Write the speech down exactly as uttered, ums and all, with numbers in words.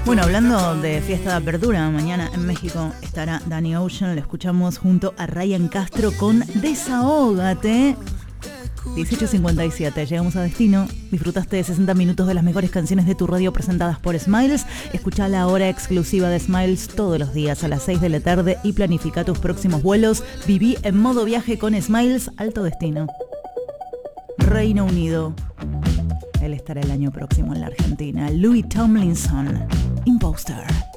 Bueno, hablando de fiesta de apertura, mañana en México estará Danny Ocean. Lo escuchamos junto a Ryan Castro con Desahógate. dieciocho cincuenta y siete, llegamos a destino. Disfrutaste de sesenta minutos de las mejores canciones de tu radio presentadas por Smiles. Escuchá la hora exclusiva de Smiles todos los días a las seis de la tarde y planifica tus próximos vuelos. Viví en modo viaje con Smiles, alto destino. Reino Unido. Él estará el año próximo en la Argentina. Louis Tomlinson, Imposter.